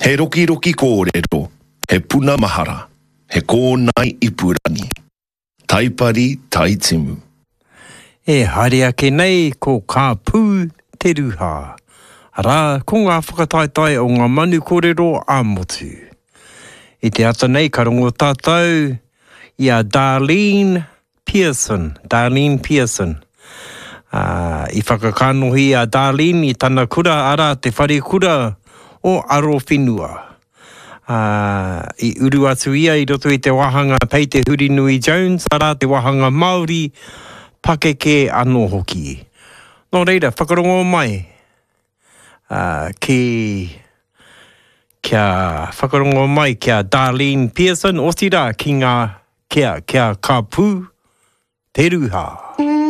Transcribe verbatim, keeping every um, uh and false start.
He roki roki kōrero, he puna mahara, he kōnai ipurani. Taipari taitimu. E haere ake nei ko ka pū te ruha. Ara, ko ngā whakataitai o ngā manu kōrero a motu. I te ata nei karongo tātou, i a Darlene Pearson. Darlene Pearson. Uh, I whakakanohi a Darlene i tana kura ara te whare kura o aro whenua. Uh, I uru atu ia i roto i te wahanga pei te Hurinui Jones, ara te wahanga Māori, pakeke anō hoki. Nō reira, whakarongo mai. Uh, ki kia whakarongo mai kia Darlene Pearson, o tira ki ngā kia, kia ka pū te ruha.